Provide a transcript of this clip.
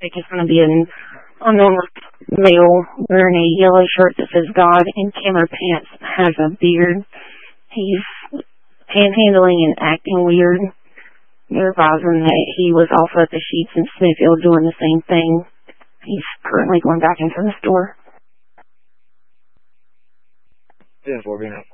suspect is going to be an unknown male wearing a yellow shirt that says God in camera pants, has a beard. He's panhandling and acting weird. They're advising that he was also at the Sheets in Smithfield doing the same thing. He's currently going back into the store. 10-4, being out.